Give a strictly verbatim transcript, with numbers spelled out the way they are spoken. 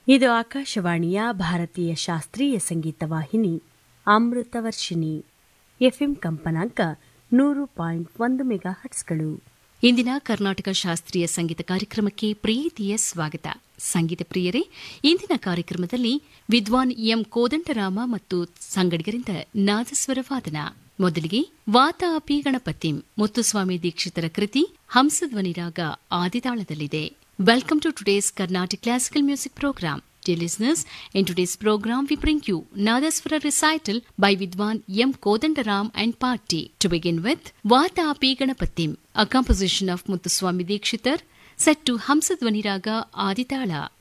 ಇದು ಆಕಾಶವಾಣಿಯ ಭಾರತೀಯ ಶಾಸ್ತ್ರೀಯ ಸಂಗೀತ ವಾಹಿನಿ ಅಮೃತವರ್ಷಿಣಿ. ಎಫ್ಎಂ ಕಂಪನಾಂಕ ನೂರು ಪಾಯಿಂಟ್ ಒಂದು ಮೆಗಾ ಹಟ್ಸ್ಗಳು. ಇಂದಿನ ಕರ್ನಾಟಕ ಶಾಸ್ತ್ರೀಯ ಸಂಗೀತ ಕಾರ್ಯಕ್ರಮಕ್ಕೆ ಪ್ರೀತಿಯ ಸ್ವಾಗತ. ಸಂಗೀತ ಪ್ರಿಯರೇ, ಇಂದಿನ ಕಾರ್ಯಕ್ರಮದಲ್ಲಿ ವಿದ್ವಾನ್ ಎಂ ಕೋದಂಡರಾಮ ಮತ್ತು ಸಂಗಡಿಗರಿಂದ ನಾದಸ್ವರ ವಾದನ. ಮೊದಲಿಗೆ ವಾತಾಪಿ ಗಣಪತಿಂ ಮುತ್ತುಸ್ವಾಮಿ ದೀಕ್ಷಿತರ ಕೃತಿ ಹಂಸಧ್ವನಿ ರಾಗ ಆದಿತಾಳದಲ್ಲಿದೆ. Welcome to today's Carnatic Classical Music Program. Dear listeners, in today's program we bring you Nadaswara recital by Vidwan M. Kodandaram and Party. To begin with, Vatapi Ganapatim, a composition of Muthuswami Dikshitar, set to Hamsadvani Raga Aditala.